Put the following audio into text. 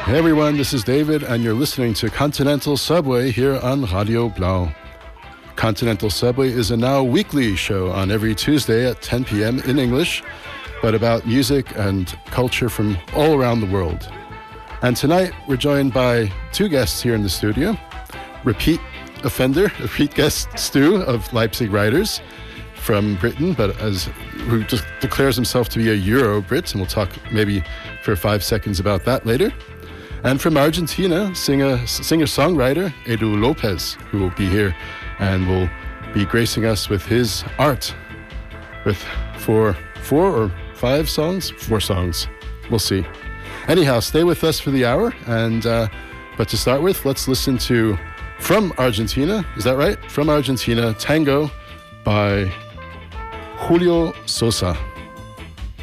Hey everyone, this is David, and you're listening to Continental Subway here on Radio Blau. Continental Subway is a now weekly show on every Tuesday at 10 p.m. in English, but about music and culture from all around the world. And tonight we're joined by two guests here in the studio. Repeat guest Stu of Leipzig Riders from Britain, but who just declares himself to be a Euro Brit, and we'll talk maybe for 5 seconds about that later. And from Argentina, singer-songwriter Edu Lopez, who will be here and will be gracing us with his art with four songs. We'll see. Anyhow, stay with us for the hour. And but to start with, let's listen to From Argentina. Is that right? From Argentina, Tango by Julio Sosa.